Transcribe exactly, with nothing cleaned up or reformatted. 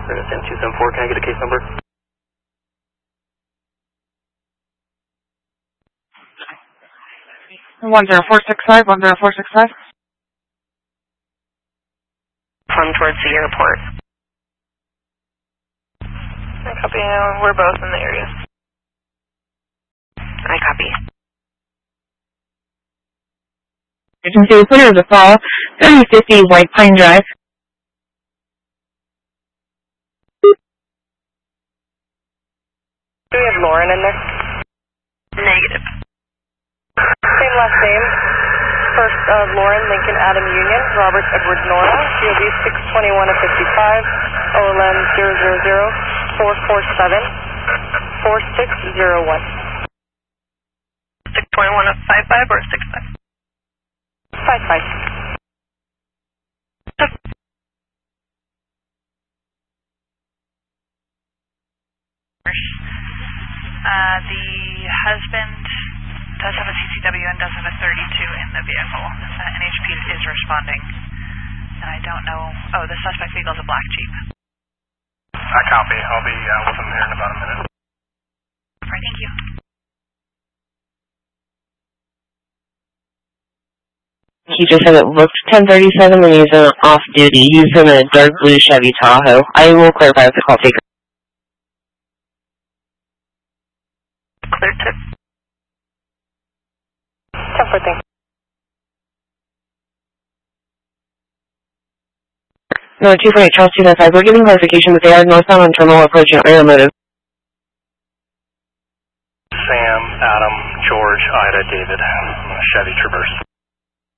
Sam two seven four, can I get a case number? one zero four six five, one zero four six five. From towards the airport. I copy, uh, we're both in the area. I copy. Agency Twitter the fall, thirty fifty White Pine Drive. Do we have Lauren in there? Negative. Same last name. First, uh, Lauren, Lincoln, Adam Union, Robert, Edward, Nora, C O B six twenty-one of fifty-five, O L M zero zero zero four four seven four six zero one. six twenty-one of five five or six five? five five. Uh, the husband does have a C C W and does have a thirty-two in the vehicle. Uh, N H P is responding. And I don't know... Oh, the suspect vehicle is a black Jeep. I copy. I'll be uh, with him here in about a minute. All right, thank you. He just said it looked ten thirty-seven and he's uh, off duty. He's in a dark blue Chevy Tahoe. I will clarify with the call taker. Clear tip. ten fourteen. No, two four eight, Charles two nine five. We're getting clarification that they are northbound on terminal approaching Automotive. Sam, Adam, George, Ida, David, Chevy Traverse.